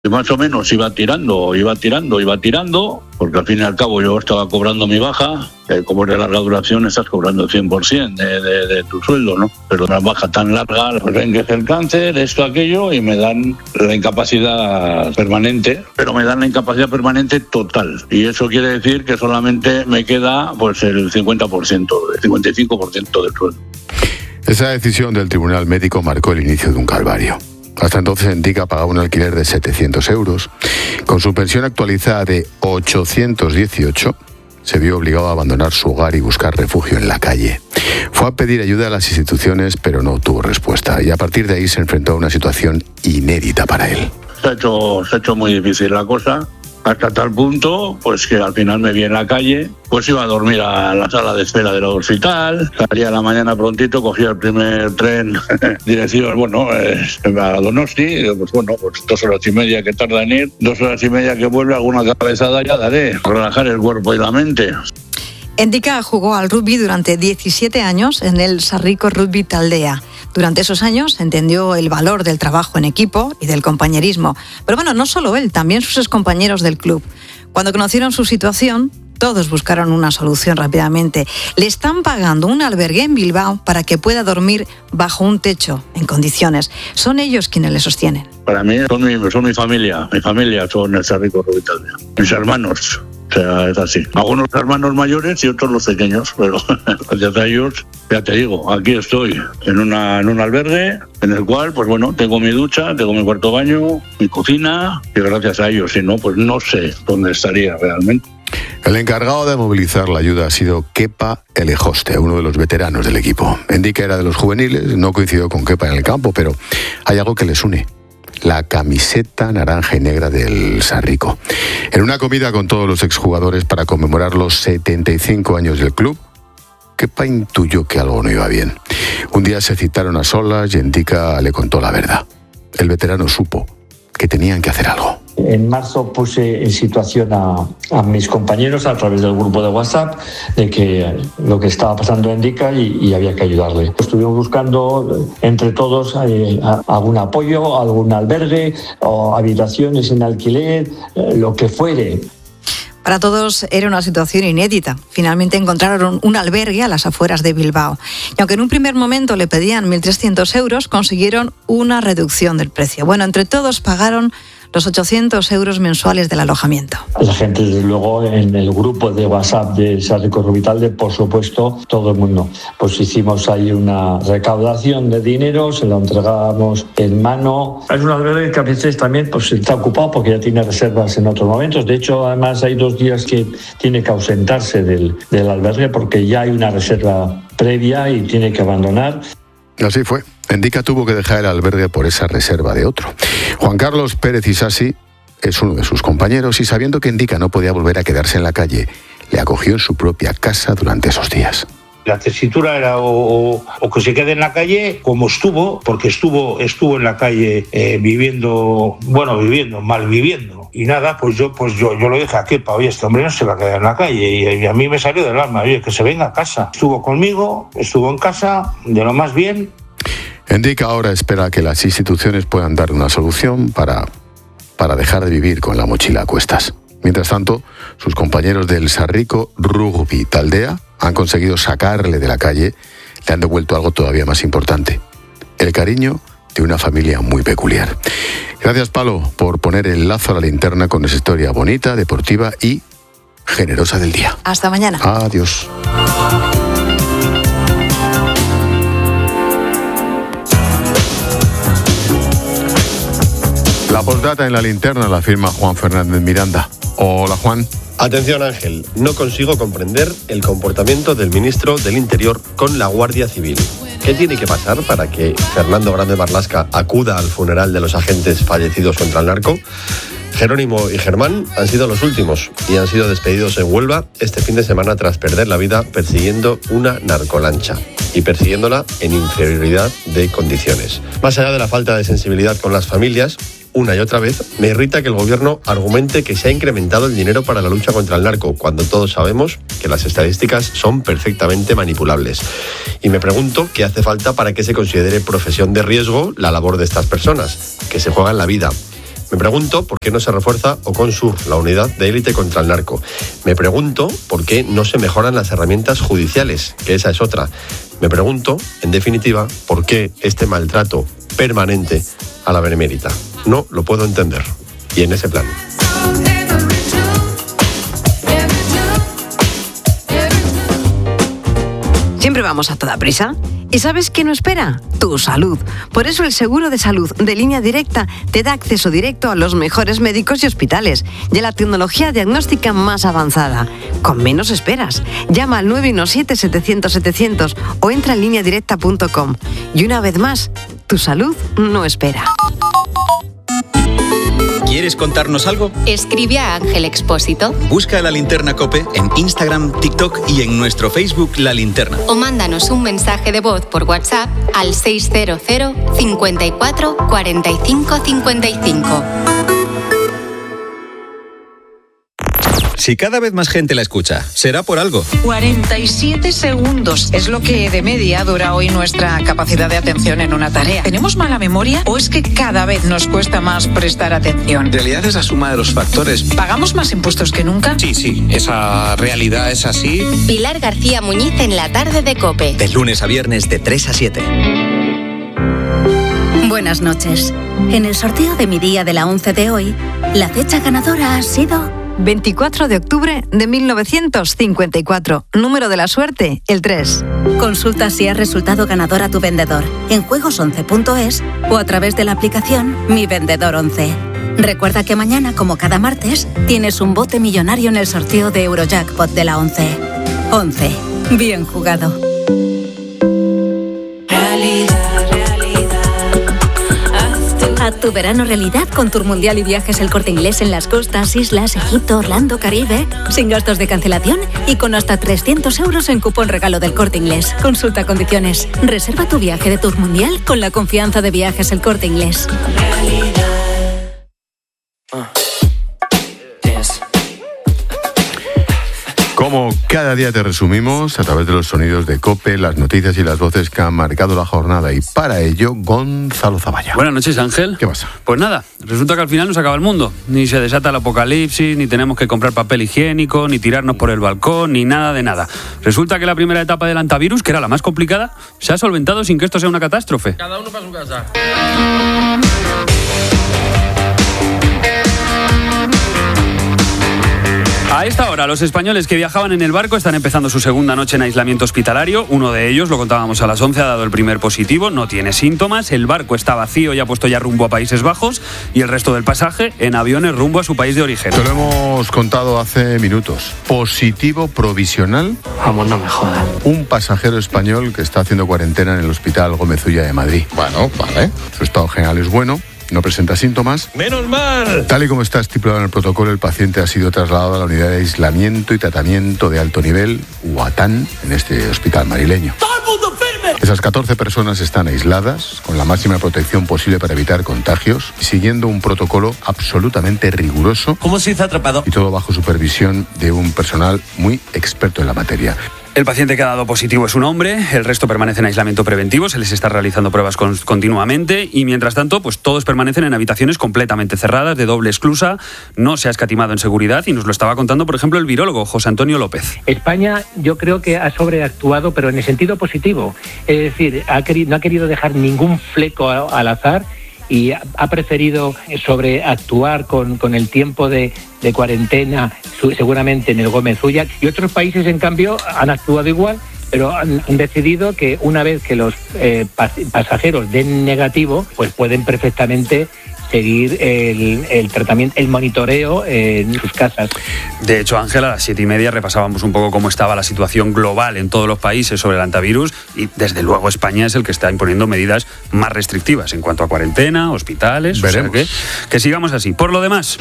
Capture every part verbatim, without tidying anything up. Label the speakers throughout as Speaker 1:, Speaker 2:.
Speaker 1: Y más o menos iba tirando, iba tirando, iba tirando, porque al fin y al cabo yo estaba cobrando mi baja, eh, como era larga duración estás cobrando el cien por ciento de, de, de tu sueldo, ¿no? Pero una baja tan larga, pues ven que es el cáncer, esto, aquello, y me dan la incapacidad permanente, pero me dan la incapacidad permanente total. Y eso quiere decir que solamente me queda pues el cincuenta por ciento, el cincuenta y cinco por ciento del sueldo.
Speaker 2: Esa decisión del Tribunal Médico marcó el inicio de un calvario. Hasta entonces Endica pagaba un alquiler de setecientos euros. Con su pensión actualizada de ochocientos dieciocho, se vio obligado a abandonar su hogar y buscar refugio en la calle. Fue a pedir ayuda a las instituciones, pero no obtuvo respuesta. Y a partir de ahí se enfrentó a una situación inédita para él.
Speaker 1: Se ha hecho, se ha hecho muy difícil la cosa. Hasta tal punto, pues que al final me vi en la calle, pues iba a dormir a la sala de espera del hospital, salía a la mañana prontito, cogía el primer tren dirección, bueno, eh, a Donosti, pues bueno, pues dos horas y media que tarda en ir, dos horas y media que vuelve, alguna cabezada ya daré, relajar el cuerpo y la mente.
Speaker 3: Endica jugó al rugby durante diecisiete años en el Sarrico Rugby Taldea. Durante esos años entendió el valor del trabajo en equipo y del compañerismo. Pero bueno, no solo él, también sus excompañeros del club. Cuando conocieron su situación, todos buscaron una solución rápidamente. Le están pagando un albergue en Bilbao para que pueda dormir bajo un techo, en condiciones. Son ellos quienes le sostienen.
Speaker 1: Para mí son mi, son mi familia, mi familia son el Sarrico Rugby Taldea. Mis hermanos. O sea, es así. Algunos hermanos mayores y otros los pequeños, pero gracias a ellos, ya te digo, aquí estoy, en una en un albergue, en el cual, pues bueno, tengo mi ducha, tengo mi cuarto baño, mi cocina, y gracias a ellos, si no, pues no sé dónde estaría realmente.
Speaker 2: El encargado de movilizar la ayuda ha sido Kepa Elejoste, uno de los veteranos del equipo. Endica era de los juveniles, no coincidió con Kepa en el campo, pero hay algo que les une. La camiseta naranja y negra del Sarrico. En una comida con todos los exjugadores para conmemorar los setenta y cinco años del club, Kepa intuyó que algo no iba bien. Un día se citaron a solas y Endica le contó la verdad. El veterano supo que tenían que hacer algo.
Speaker 4: En marzo puse en situación a, a mis compañeros a través del grupo de WhatsApp de que lo que estaba pasando en Endica y, y había que ayudarle. Estuvimos buscando entre todos eh, algún apoyo, algún albergue o habitaciones en alquiler, eh, lo que fuere.
Speaker 3: Para todos era una situación inédita. Finalmente encontraron un albergue a las afueras de Bilbao. Y aunque en un primer momento le pedían mil trescientos euros, consiguieron una reducción del precio. Bueno, entre todos pagaron los ochocientos euros mensuales del alojamiento.
Speaker 4: La gente, desde luego, en el grupo de WhatsApp de Sarrico Rugby Taldea, por supuesto, todo el mundo. Pues hicimos ahí una recaudación de dinero, se lo entregamos en mano. Es un albergue que a veces también pues, está ocupado porque ya tiene reservas en otros momentos. De hecho, además hay dos días que tiene que ausentarse del, del albergue porque ya hay una reserva previa y tiene que abandonar.
Speaker 2: Así fue. Endica tuvo que dejar el albergue por esa reserva de otro. Juan Carlos Pérez Isasi es uno de sus compañeros y sabiendo que Endica no podía volver a quedarse en la calle, le acogió en su propia casa durante esos días.
Speaker 5: La tesitura era o, o, o que se quede en la calle como estuvo, porque estuvo estuvo en la calle eh, viviendo, bueno, viviendo, mal viviendo. Y nada, pues yo pues yo, yo lo dije a Kepa, oye, este hombre no se va a quedar en la calle. Y, y a mí me salió del alma, oye, que se venga a casa. Estuvo conmigo, estuvo en casa, de lo más bien.
Speaker 2: Endica ahora espera que las instituciones puedan dar una solución para, para dejar de vivir con la mochila a cuestas. Mientras tanto, sus compañeros del Sarrico Rugby Taldea han conseguido sacarle de la calle, le han devuelto algo todavía más importante: el cariño de una familia muy peculiar. Gracias, Palo, por poner el lazo a la linterna con esa historia bonita, deportiva y generosa del día.
Speaker 3: Hasta mañana.
Speaker 2: Adiós. La postdata en la linterna la firma Juan Fernández Miranda. Hola, Juan.
Speaker 6: Atención, Ángel, no consigo comprender el comportamiento del ministro del Interior con la Guardia Civil. ¿Qué tiene que pasar para que Fernando Grande Marlaska acuda al funeral de los agentes fallecidos contra el narco? Jerónimo y Germán han sido los últimos y han sido despedidos en Huelva este fin de semana tras perder la vida persiguiendo una narcolancha y persiguiéndola en inferioridad de condiciones. Más allá de la falta de sensibilidad con las familias, una y otra vez me irrita que el gobierno argumente que se ha incrementado el dinero para la lucha contra el narco, cuando todos sabemos que las estadísticas son perfectamente manipulables. Y me pregunto qué hace falta para que se considere profesión de riesgo la labor de estas personas, que se juegan la vida. Me pregunto por qué no se refuerza Oconsur, la unidad de élite contra el narco. Me pregunto por qué no se mejoran las herramientas judiciales, que esa es otra. Me pregunto, en definitiva, por qué este maltrato permanente a la benemérita. No lo puedo entender. Y en ese plan.
Speaker 3: Siempre vamos a toda prisa. ¿Y sabes qué no espera? Tu salud. Por eso el seguro de salud de Línea Directa te da acceso directo a los mejores médicos y hospitales y a la tecnología diagnóstica más avanzada. Con menos esperas. Llama al nueve uno siete, setecientos, setecientos o entra en línea directa punto com. Y una vez más, tu salud no espera.
Speaker 7: ¿Quieres contarnos algo?
Speaker 8: Escribe a Ángel Expósito.
Speaker 7: Busca La Linterna COPE en Instagram, TikTok y en nuestro Facebook La Linterna.
Speaker 8: O mándanos un mensaje de voz por WhatsApp al seis cero cero, cincuenta y cuatro, cuarenta y cinco, cincuenta y cinco.
Speaker 7: Si cada vez más gente la escucha, será por algo.
Speaker 9: cuarenta y siete segundos es lo que de media dura hoy nuestra capacidad de atención en una tarea. ¿Tenemos mala memoria o es que cada vez nos cuesta más prestar atención?
Speaker 10: En realidad es la suma de los factores.
Speaker 9: ¿Pagamos más impuestos que nunca?
Speaker 10: Sí, sí, esa realidad es así.
Speaker 8: Pilar García Muñiz en la tarde de COPE.
Speaker 7: De lunes a viernes de tres a siete.
Speaker 11: Buenas noches. En el sorteo de mi día de la once de hoy, la fecha ganadora ha sido
Speaker 3: veinticuatro de octubre de mil novecientos cincuenta y cuatro. Número de la suerte, el tres.
Speaker 11: Consulta si has resultado ganador a tu vendedor en juegos once punto es o a través de la aplicación Mi Vendedor once. Recuerda que mañana, como cada martes, tienes un bote millonario en el sorteo de Eurojackpot de la once. once. Bien jugado. Haz tu verano realidad con Tour Mundial y Viajes El Corte Inglés en las costas, islas, Egipto, Orlando, Caribe, sin gastos de cancelación y con hasta trescientos euros en cupón regalo del Corte Inglés. Consulta condiciones. Reserva tu viaje de Tour Mundial con la confianza de Viajes El Corte Inglés.
Speaker 2: Como cada día te resumimos a través de los sonidos de COPE, las noticias y las voces que han marcado la jornada. Y para ello, Gonzalo Zavalla.
Speaker 12: Buenas noches, Ángel.
Speaker 2: ¿Qué pasa?
Speaker 12: Pues nada, resulta que al final nos acaba el mundo. Ni se desata el apocalipsis, ni tenemos que comprar papel higiénico, ni tirarnos por el balcón, ni nada de nada. Resulta que la primera etapa del antivirus, que era la más complicada, se ha solventado sin que esto sea una catástrofe.
Speaker 13: Cada uno para su casa.
Speaker 12: A esta hora, los españoles que viajaban en el barco están empezando su segunda noche en aislamiento hospitalario. Uno de ellos, lo contábamos a las once, ha dado el primer positivo, no tiene síntomas, el barco está vacío y ha puesto ya rumbo a Países Bajos, y el resto del pasaje en aviones rumbo a su país de origen.
Speaker 2: Te lo hemos contado hace minutos. Positivo provisional.
Speaker 4: Vamos, no me jodas.
Speaker 2: Un pasajero español que está haciendo cuarentena en el Hospital Gómez Ulla de Madrid.
Speaker 10: Bueno, vale.
Speaker 2: Su estado general es bueno. No presenta síntomas.
Speaker 13: ¡Menos mal!
Speaker 2: Tal y como está estipulado en el protocolo, el paciente ha sido trasladado a la unidad de aislamiento y tratamiento de alto nivel, UATAN, en este hospital madrileño.
Speaker 13: ¡Todo el mundo firme!
Speaker 2: Esas catorce personas están aisladas, con la máxima protección posible para evitar contagios, siguiendo un protocolo absolutamente riguroso.
Speaker 13: ¿Cómo se hizo atrapado?
Speaker 2: Y todo bajo supervisión de un personal muy experto en la materia.
Speaker 12: El paciente que ha dado positivo es un hombre, el resto permanece en aislamiento preventivo, se les está realizando pruebas con, continuamente y mientras tanto pues todos permanecen en habitaciones completamente cerradas, de doble esclusa, no se ha escatimado en seguridad y nos lo estaba contando por ejemplo el virólogo José Antonio López.
Speaker 14: España yo creo que ha sobreactuado pero en el sentido positivo, es decir, ha querido, no ha querido dejar ningún fleco a, al azar y ha preferido sobreactuar con, con el tiempo de, de cuarentena, seguramente en el Gómez Ulla. Y otros países, en cambio, han actuado igual, pero han, han decidido que una vez que los eh, pas, pasajeros den negativo, pues pueden perfectamente seguir el, el tratamiento, el monitoreo en sus casas.
Speaker 12: De hecho, Ángela, a las siete y media repasábamos un poco cómo estaba la situación global en todos los países sobre el antivirus y desde luego España es el que está imponiendo medidas más restrictivas en cuanto a cuarentena, hospitales.
Speaker 2: Veremos.
Speaker 12: O sea que, que sigamos así. Por lo demás,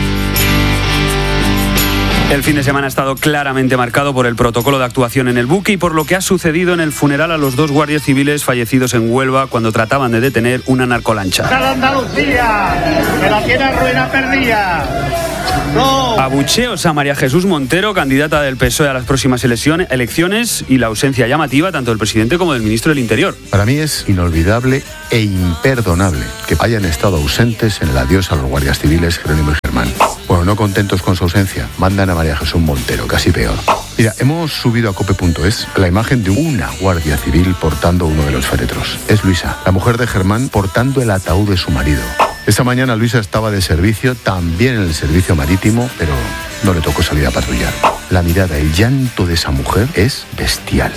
Speaker 12: el fin de semana ha estado claramente marcado por el protocolo de actuación en el buque y por lo que ha sucedido en el funeral a los dos guardias civiles fallecidos en Huelva cuando trataban de detener una narcolancha.
Speaker 15: ¡Sal Andalucía! ¡Que la tiene ruina perdida!
Speaker 12: No. Abucheos a María Jesús Montero, candidata del P S O E a las próximas elecciones, elecciones y la ausencia llamativa tanto del presidente como del ministro del Interior.
Speaker 2: Para mí es inolvidable e imperdonable que hayan estado ausentes en el adiós a los guardias civiles Jerónimo y Germán. Bueno, no contentos con su ausencia, mandan a María Jesús Montero, casi peor. Mira, hemos subido a cope punto es la imagen de una guardia civil portando uno de los féretros. Es Luisa, la mujer de Germán, portando el ataúd de su marido. Esta mañana Luisa estaba de servicio, también en el servicio marítimo, pero no le tocó salir a patrullar. La mirada, el llanto de esa mujer es bestial.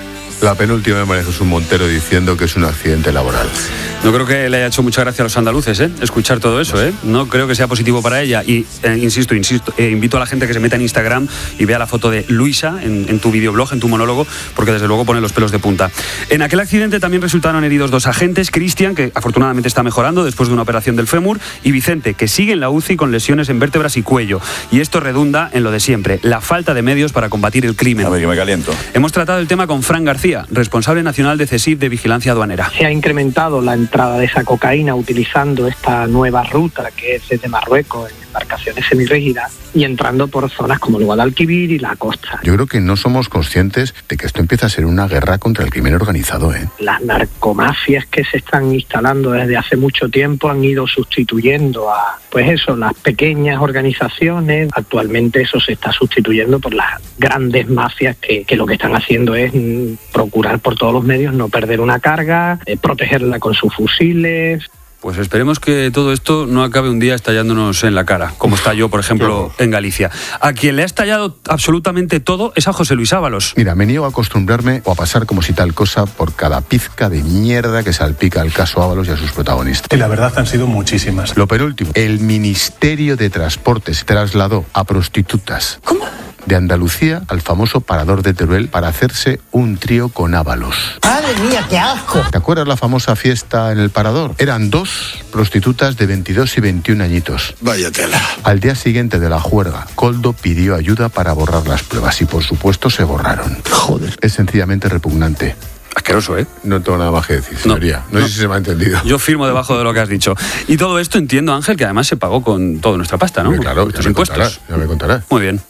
Speaker 2: La penúltima de María Jesús Montero diciendo que es un accidente laboral.
Speaker 12: No creo que le haya hecho mucha gracia a los andaluces, ¿eh? Escuchar todo eso, ¿eh? No creo que sea positivo para ella. Y eh, insisto, insisto, eh, invito a la gente que se meta en Instagram y vea la foto de Luisa en, en tu videoblog, en tu monólogo, porque desde luego pone los pelos de punta. En aquel accidente también resultaron heridos dos agentes, Cristian, que afortunadamente está mejorando después de una operación del fémur, y Vicente, que sigue en la U C I con lesiones en vértebras y cuello. Y esto redunda en lo de siempre, la falta de medios para combatir el crimen.
Speaker 15: A ver, que me caliento.
Speaker 12: Hemos tratado el tema con Fran García, responsable nacional de CESIF de Vigilancia Aduanera.
Speaker 16: Se ha incrementado la entrada de esa cocaína utilizando esta nueva ruta que es desde Marruecos en embarcaciones semirrígidas y entrando por zonas como el Guadalquivir y la costa.
Speaker 2: Yo creo que no somos conscientes de que esto empieza a ser una guerra contra el crimen organizado, ¿eh?
Speaker 16: Las narcomafias que se están instalando desde hace mucho tiempo han ido sustituyendo a, pues eso, las pequeñas organizaciones. Actualmente eso se está sustituyendo por las grandes mafias que, que lo que están haciendo es mm, procurar por todos los medios no perder una carga, eh, protegerla con sus fusiles.
Speaker 12: Pues esperemos que todo esto no acabe un día estallándonos en la cara, como estalló, por ejemplo, en Galicia. A quien le ha estallado absolutamente todo es a José Luis Ábalos.
Speaker 2: Mira, me niego a acostumbrarme o a pasar como si tal cosa por cada pizca de mierda que salpica el caso Ábalos y a sus protagonistas.
Speaker 17: Y la verdad han sido muchísimas.
Speaker 2: Lo penúltimo, el Ministerio de Transportes trasladó a prostitutas. ¿Cómo? De Andalucía al famoso Parador de Teruel para hacerse un trío con Ábalos.
Speaker 18: ¡Madre mía, qué asco!
Speaker 2: ¿Te acuerdas la famosa fiesta en el Parador? Eran dos prostitutas de veintidós y veintiún añitos.
Speaker 15: Vaya tela.
Speaker 2: Al día siguiente de la juerga, Koldo pidió ayuda para borrar las pruebas y por supuesto se borraron. Joder. Es sencillamente repugnante.
Speaker 12: Asqueroso, ¿eh?
Speaker 2: No tengo nada más que decir, señoría. No, no, no sé si se me ha entendido.
Speaker 12: Yo firmo debajo de lo que has dicho. Y todo esto entiendo, Ángel, que además se pagó con toda nuestra pasta, ¿no?
Speaker 2: Muy claro,
Speaker 12: tus
Speaker 2: ya me
Speaker 12: impuestos.
Speaker 2: Contarás, ya me contarás.
Speaker 12: Muy bien.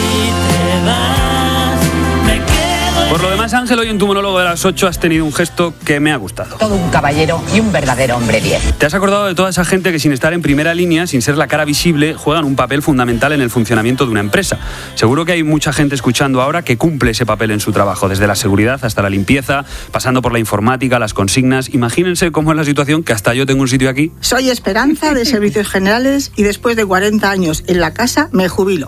Speaker 12: Por lo demás, Ángel, hoy en tu monólogo de las ocho has tenido un gesto que me ha gustado.
Speaker 18: Todo un caballero y un verdadero hombre bien.
Speaker 12: Te has acordado de toda esa gente que sin estar en primera línea, sin ser la cara visible, juegan un papel fundamental en el funcionamiento de una empresa. Seguro que hay mucha gente escuchando ahora que cumple ese papel en su trabajo, desde la seguridad hasta la limpieza, pasando por la informática, las consignas. Imagínense cómo es la situación que hasta yo tengo un sitio aquí.
Speaker 19: Soy Esperanza de Servicios Generales y después de cuarenta años en la casa me jubilo.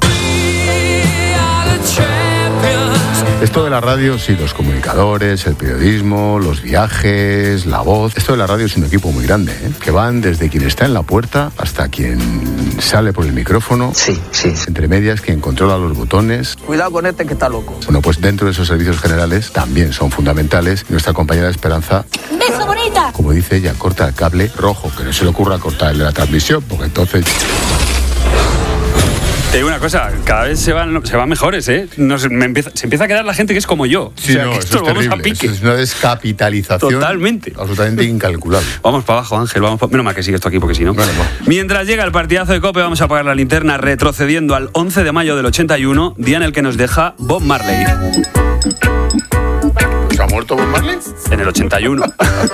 Speaker 2: Esto de la radio, sí, los comunicadores, el periodismo, los viajes, la voz. Esto de la radio es un equipo muy grande, ¿eh? Que van desde quien está en la puerta hasta quien sale por el micrófono.
Speaker 18: Sí, sí.
Speaker 2: Entre medias, quien controla los botones.
Speaker 18: Cuidado con este que está loco.
Speaker 2: Bueno, pues dentro de esos servicios generales también son fundamentales. Nuestra compañera Esperanza,
Speaker 20: ¡beso, bonita!
Speaker 2: como dice ella, corta el cable rojo, que no se le ocurra cortar el de la transmisión, porque entonces...
Speaker 12: Te digo una cosa, cada vez se van, se van mejores, ¿eh? Nos, me empieza, se empieza a quedar la gente que es como yo.
Speaker 2: Sí, o sea, no, que esto eso es
Speaker 12: vamos
Speaker 2: terrible.
Speaker 12: a pique.
Speaker 2: Eso es una descapitalización.
Speaker 12: Totalmente.
Speaker 2: Absolutamente incalculable.
Speaker 12: Vamos para abajo, Ángel. Vamos pa... Menos mal que sigue esto aquí, porque si no...
Speaker 2: Bueno, bueno.
Speaker 12: Mientras llega el partidazo de COPE, vamos a apagar la linterna retrocediendo al once de mayo del ochenta y uno, día en el que nos deja Bob Marley.
Speaker 2: ¿Se ha muerto Bob Marley?
Speaker 12: En el ochenta y uno.